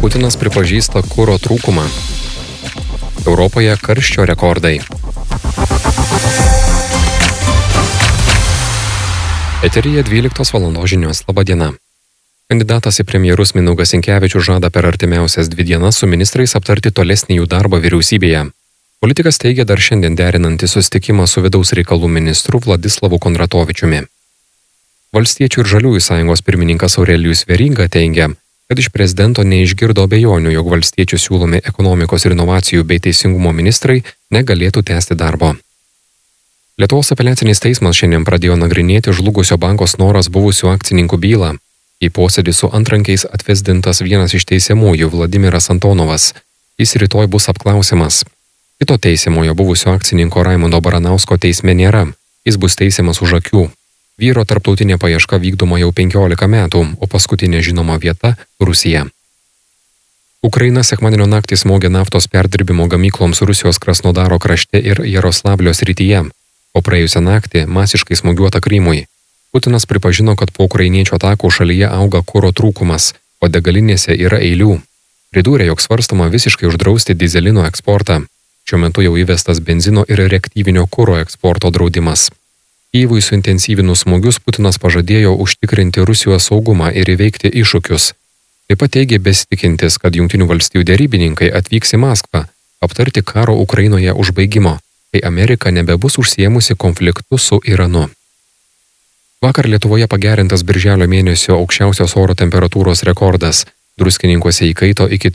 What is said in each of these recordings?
Putinas pripažįsta kuro trūkumą. Europoje karščio rekordai. Eteryje 12 val. Žinios. Labą dieną. Kandidatas į premjerus Mindaugas Sinkevičius žada per artimiausias 2 dienas su ministrais aptarti tolesnį jų darbą vyriausybėje. Politikas teigia dar šiandien derinantį susitikimą su vidaus reikalų ministru Vladislavu Kondratovičiumi. Valstiečių ir Žaliųjų sąjungos pirmininkas Aurelijus Veryga teigia, kad iš prezidento neišgirdo abejonių, jog valstiečių siūlomi ekonomikos ir inovacijų bei teisingumo ministrai negalėtų tęsti darbo. Lietuvos apeliacinis teismas šiandien pradėjo nagrinėti žlugusio banko Snoras buvusių akcininkų bylą. Į posėdį su antrankiais atvesdintas vienas iš teisiamųjų Vladimiras Antonovas. Jis rytoj bus apklausiamas. Kito teisiamojo buvusio akcininko Raimundo Baranausko teisme nėra. Jis bus teisiamas už akių. Vyro tarptautinė paieška vykdoma jau 15 metų, o paskutinė žinoma vieta – Rusija. Ukraina sekmadienio naktį smogė naftos perdirbimo gamykloms Rusijos Krasnodaro krašte ir Jaroslavlio srityje, o praėjusią naktį masiškai smūgiuota Krymui. Putinas pripažino, kad po ukrainiečių atakų šalyje auga kuro trūkumas, o degalinėse yra eilių. Pridūrė, jog svarstoma visiškai uždrausti dyzelino eksportą. Šiuo metu jau įvestas benzino ir reaktyvinio kuro eksporto draudimas. Kyjivui suintensyvinus smūgius Putinas pažadėjo užtikrinti Rusijos saugumą ir įveikti iššūkius. Taip pat teigė besitikintis, kad Jungtinių valstijų derybininkai atvyks į Maskvą aptarti karo Ukrainoje užbaigimo, kai Amerika nebebus užsiėmusi konfliktu su Iranu. Vakar Lietuvoje pagerintas birželio mėnesio aukščiausios oro temperatūros rekordas. Druskininkuose įkaito iki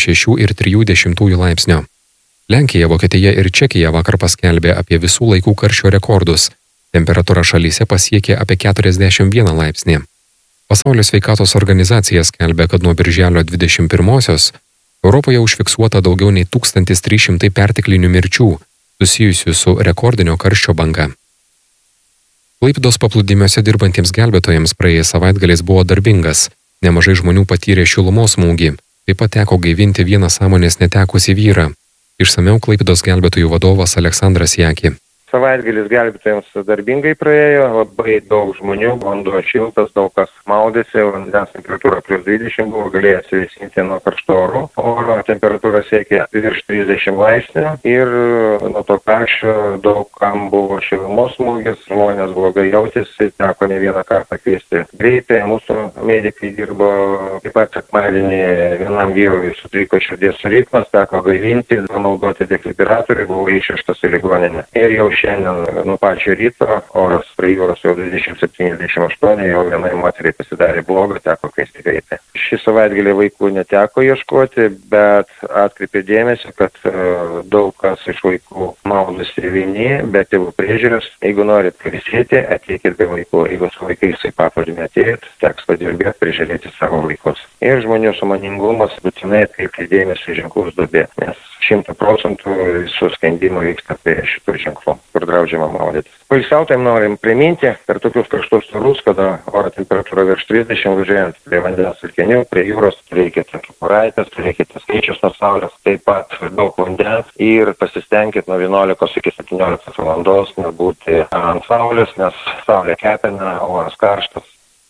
36,3 laipsnio. Lenkija, Vokietija ir Čekija vakar paskelbė apie visų laikų karščio rekordus. Temperatūra šalyse pasiekė apie 41 laipsnį. Pasaulio sveikatos organizacija skelbia, kad nuo birželio 21-osios Europoje užfiksuota daugiau nei 1300 perteklinių mirčių, susijusių su rekordinio karščio banga. Klaipėdos paplūdimiuose dirbantiems gelbėtojams praėjęs savaitgalis buvo darbingas. Nemažai žmonių patyrė šilumos smūgį. Taip pat teko gaivinti vieną sąmonės netekusį vyrą. Išsamiau Klaipėdos gelbėtojų vadovas Aleksandras Jaki. Savaitgalis gelbėtojams darbingai praėjo, labai daug žmonių, vanduo šiltas, daug kas maudėsi, vandens temperatūra plus 20 buvo, galėjo atsivėsinti nuo karšto oro. Oro temperatūra siekė virš 30 laipsnių ir nuo to karščio daug kam buvo šilumos smūgis, žmonės blogai jautėsi, teko ne vieną kartą kviesti greitąją, mūsų medikai dirbo, taip pat sekmadienį vienam vyrui sutriko širdies ritmas, teko gaivinti, panaudoti defibrilatorių, buvo išvežtas į ligoninę. Ir jau šiandien nuo pačio ryto oras prie jūros jau 27-28, jau vienai moteriai pasidarė bloga, teko kviesti greitą. Šį savaitgalį vaikų neteko ieškoti, bet atkreipė dėmesį, kad daug kas iš vaikų maudosi vieni, bet tėvų priežiūros. Jeigu norit pailsėti, ateikit be vaikų. Jeigu su vaikais į paplūdimį atėjot, teks padirbėti, prižiūrėti savo vaikus. Ir žmonių sąmoningumas būtinai atkreipti dėmesį ženklus duobė, nes 100% visų skendimų vyksta prie šitų ženklų, kur draudžiama maudytis. Poilsiautojams norim priminti, per tokius karštus orus, kada oro temperatūra virš 30, važiuojant prie vandens telkinių, prie jūros, turėkite kepuraitės, turėkite skaičius nuo saulės, taip pat daug vandens ir pasistengkit nuo 11 iki 17 valandos nebūti ant saulės, nes saulė kepina, oras karštas.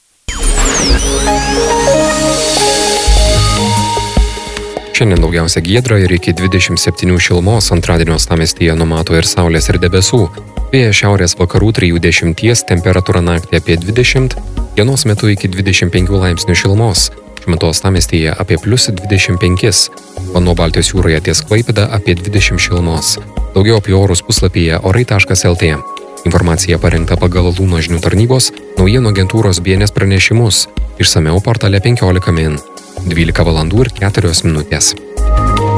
Šiandien daugiausia giedra ir iki 27 šilumos, antradienio uostamiestyje numato ir saulės ir debesų. Vėjas šiaurės vakarų 3-10, temperatūra naktį apie 20, dienos metu iki 25 laipsnių šilumos. Šiuo metu uostamiestyje apie plius 25, vanduo Baltijos jūroje ties Klaipėda apie 20 šilumos. Daugiau apie orus puslapyje orai.lt. Informacija parengta pagal Lūno žinių tarnybos, naujienų agentūros BNS pranešimus. Išsamiau portale 15 min. 12 val. ir 4 minutės.